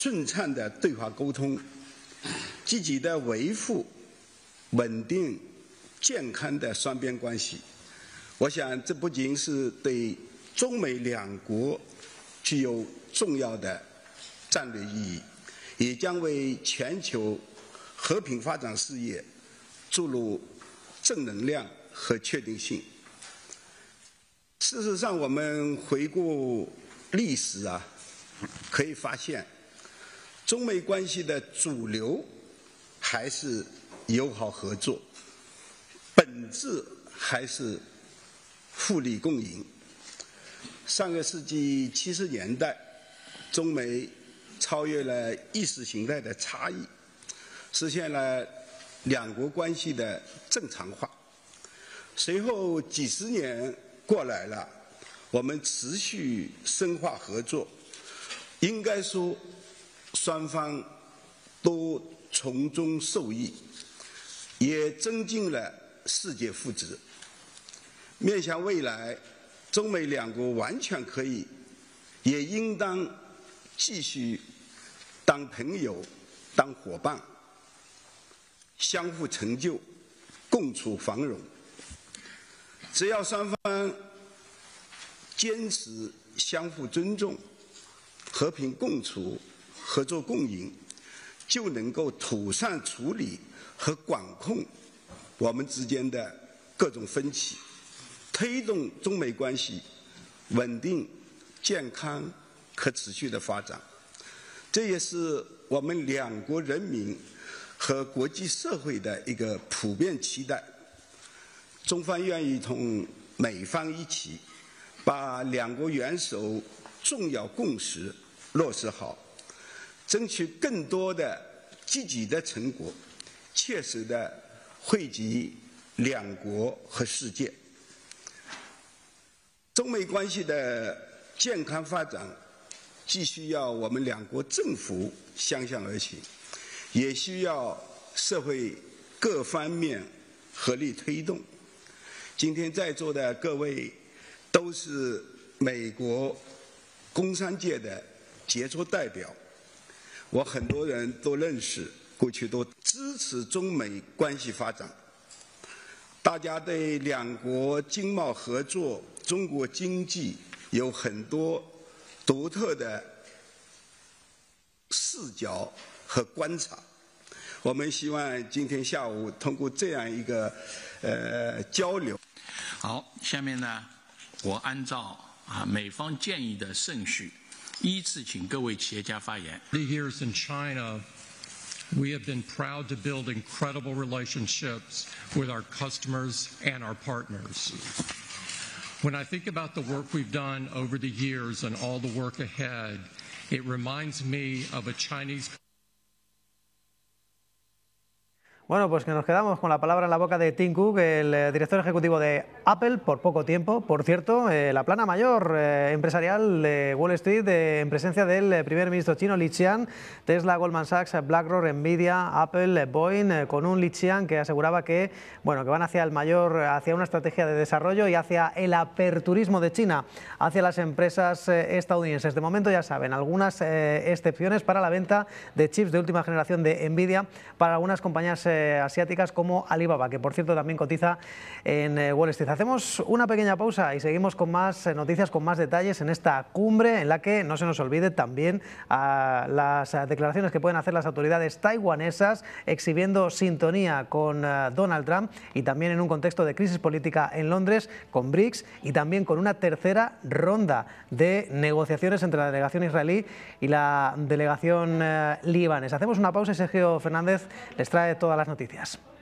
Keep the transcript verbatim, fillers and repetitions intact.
顺畅的对话沟通，积极的维护稳定、健康的双边关系。我想，这不仅是对中美两国具有重要的战略意义，也将为全球和平发展事业注入正能量和确定性。事实上，我们回顾历史啊，可以发现，中美关系的主流还是友好合作，本质还是互利共赢。上个世纪七十年代，中美超越了意识形态的差异，实现了两国关系的正常化。随后几十年过来了，我们持续深化合作，应该说双方都从中受益，也增进了世界福祉。面向未来，中美两国完全可以，也应当继续当朋友、当伙伴，相互成就，共处繁荣。只要双方坚持相互尊重、和平共处、合作共赢，就能够妥善处理和管控我们之间的各种分歧，推动中美关系稳定、健康、可持续的发展。这也是我们两国人民和国际社会的一个普遍期待。中方愿意同美方一起，把两国元首重要共识落实好，争取更多的积极的成果，切实的惠及两国和世界。中美关系的健康发展，既需要我们两国政府相向而行，也需要社会各方面合力推动。今天在座的各位都是美国工商界的杰出代表，我很多人都认识，过去都支持中美关系发展。大家对两国经贸合作、中国经济有很多独特的视角和观察。我们希望今天下午通过这样一个呃交流。 好，下面呢，我按照啊美方建议的顺序，依次请各位企业家发言。 Years in China, we have been proud to build incredible relationships with our customers and our partners. When I think about the work we've done over the years and all the work ahead, it reminds me of a Chinese. Bueno, pues que nos quedamos con la palabra en la boca de Tim Cook, el eh, director ejecutivo de Apple, por poco tiempo. Por cierto, eh, la plana mayor eh, empresarial de Wall Street, eh, en presencia del eh, primer ministro chino Li Qiang, Tesla, Goldman Sachs, BlackRock, Nvidia, Apple, eh, Boeing, eh, con un Li Qiang que aseguraba que, bueno, que van hacia el mayor, hacia una estrategia de desarrollo y hacia el aperturismo de China hacia las empresas eh, estadounidenses. De momento, ya saben, algunas eh, excepciones para la venta de chips de última generación de Nvidia para algunas compañías eh, asiáticas como Alibaba, que por cierto también cotiza en Wall Street. Hacemos una pequeña pausa y seguimos con más noticias, con más detalles en esta cumbre en la que no se nos olvide también a las declaraciones que pueden hacer las autoridades taiwanesas exhibiendo sintonía con Donald Trump y también en un contexto de crisis política en Londres con BRICS y también con una tercera ronda de negociaciones entre la delegación israelí y la delegación eh, libanesa. Hacemos una pausa y Sergio Fernández les trae todas las noticias.